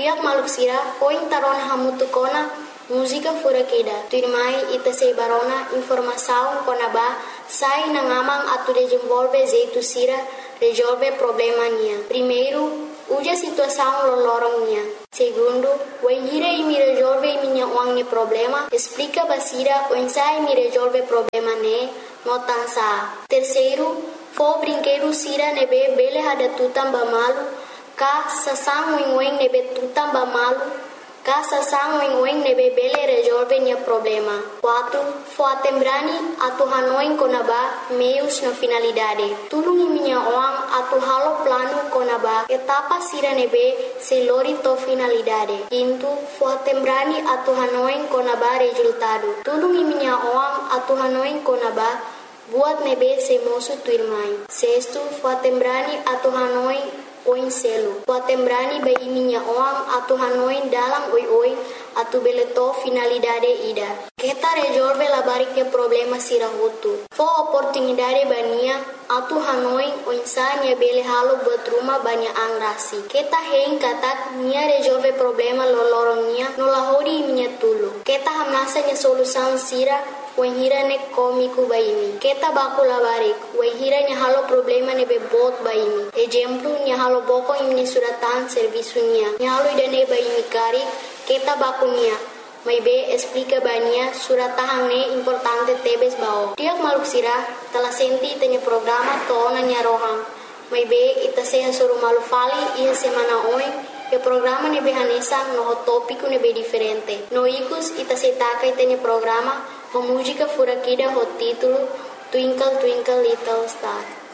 Tiak maluk sira, foi tarona hamutukona, música furakida. Tuirmai ita sei barona informação konaba, sai na ngamang atu desenvolve jeito sira, resolve problema nia. Primeiro, uja situação lolorong nia. Segundo, o hira e me resolve minha uang problema, explica basira o ensai me resolve problema ne, notansa. Terceiro, fo brinquedo sira nebe bele hada tutam bamalu, ka sasang wing nebe tutam bamalu, ka sasang wing nebe bele resolve nia problema. 4. Fo atembrani atu hanoin konaba meios na finalidade. Tulungi minha uang atu halo plano konaba etapa sira nebe se lori to finalidade. 5. Fo atembrani atu hanoin konaba resultado. Tulungi minha uang atu hanoin konaba buat nebe se mosu tuirmai. 6. Fo atembrani atu hanoin oin selo. Fo atembrani bai minha uang atu hanoin dalam oi atu beleto finalidade ida. Kita resolve la bariknya problema sira hutu. Fo oportunidade bania atu hanoin oinsanya bele halo buat rumah banyak angrasi. Kita hein katak nia resolve problema lolorong nia nolahori minha tulu. Kita hamnasa nia solução sira wahira ne komiku baimi. Kita baku la barik wahira nia halo problema ne bebot baimi. Exemplo nia halo boko imni suratan servisu nia. Nia halo idane baimi kari kita baku nia. May be explica bania suratahang ne importante tebes bao. Tiak maluk sira telah senti tanya programa to nanya rohang. May be ita seha suru malu fali iya semana oin e programa ne be hanesa no topico ne be diferente. No ikus ita setaka tanya programa ho música furakida ho título Twinkle Twinkle Little Star.